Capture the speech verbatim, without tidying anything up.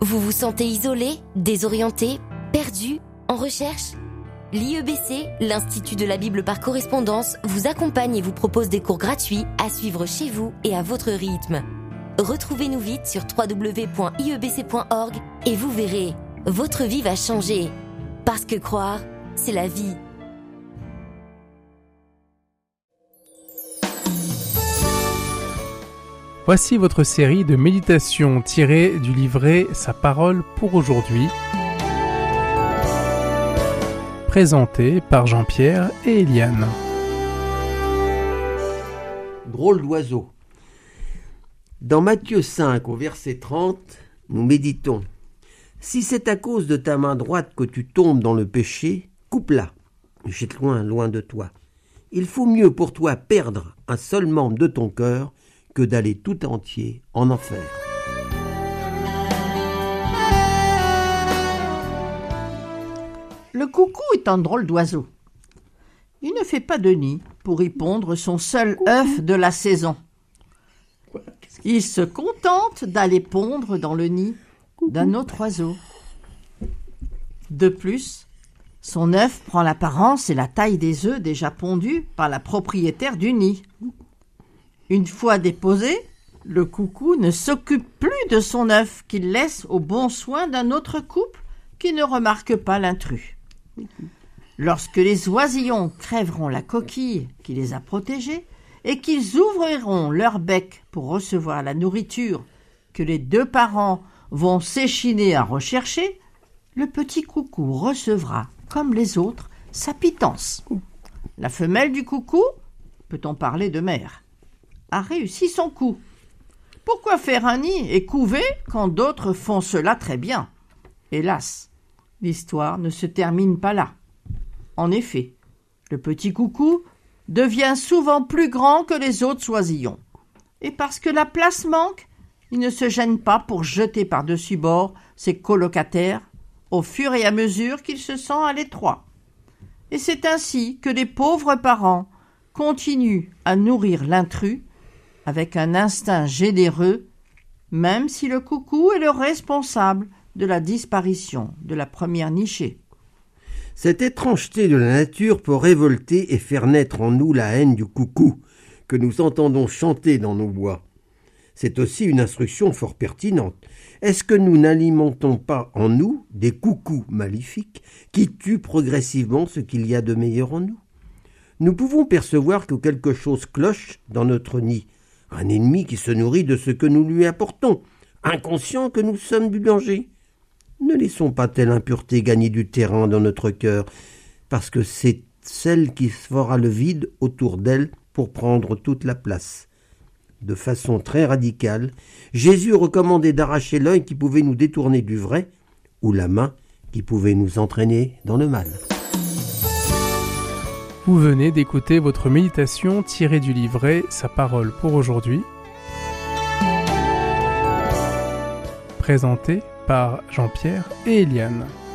Vous vous sentez isolé, désorienté, perdu, en recherche ? L'I E B C, l'Institut de la Bible par correspondance, vous accompagne et vous propose des cours gratuits à suivre chez vous et à votre rythme. Retrouvez-nous vite sur w w w point i e b c point org et vous verrez, votre vie va changer. Parce que croire, c'est la vie. Voici votre série de méditations tirées du livret Sa parole pour aujourd'hui, présentée par Jean-Pierre et Eliane. Drôle d'oiseau. Dans Matthieu cinq, au verset trente, nous méditons. Si c'est à cause de ta main droite que tu tombes dans le péché, coupe-la, jette loin, loin de toi. Il faut mieux pour toi perdre un seul membre de ton cœur que d'aller tout entier en enfer. Le coucou est un drôle d'oiseau. Il ne fait pas de nid pour y pondre son seul œuf de la saison. Il se contente d'aller pondre dans le nid d'un autre oiseau. De plus, son œuf prend l'apparence et la taille des œufs déjà pondus par la propriétaire du nid. Une fois déposé, le coucou ne s'occupe plus de son œuf qu'il laisse au bon soin d'un autre couple qui ne remarque pas l'intrus. Lorsque les oisillons crèveront la coquille qui les a protégés et qu'ils ouvriront leur bec pour recevoir la nourriture que les deux parents vont s'échiner à rechercher, le petit coucou recevra, comme les autres, sa pitance. La femelle du coucou, peut-on parler de mère, a réussi son coup. Pourquoi faire un nid et couver quand d'autres font cela très bien ? Hélas, l'histoire ne se termine pas là. En effet, le petit coucou devient souvent plus grand que les autres oisillons. Et parce que la place manque, il ne se gêne pas pour jeter par-dessus bord ses colocataires au fur et à mesure qu'il se sent à l'étroit. Et c'est ainsi que les pauvres parents continuent à nourrir l'intrus avec un instinct généreux, même si le coucou est le responsable de la disparition de la première nichée. Cette étrangeté de la nature peut révolter et faire naître en nous la haine du coucou que nous entendons chanter dans nos bois. C'est aussi une instruction fort pertinente. Est-ce que nous n'alimentons pas en nous des coucous maléfiques qui tuent progressivement ce qu'il y a de meilleur en nous ? Nous pouvons percevoir que quelque chose cloche dans notre nid, un ennemi qui se nourrit de ce que nous lui apportons, inconscient que nous sommes du danger. Ne laissons pas telle impureté gagner du terrain dans notre cœur, parce que c'est celle qui fera le vide autour d'elle pour prendre toute la place. De façon très radicale, Jésus recommandait d'arracher l'œil qui pouvait nous détourner du vrai, ou la main qui pouvait nous entraîner dans le mal. Vous venez d'écouter votre méditation tirée du livret Sa parole pour aujourd'hui, présentée par Jean-Pierre et Eliane.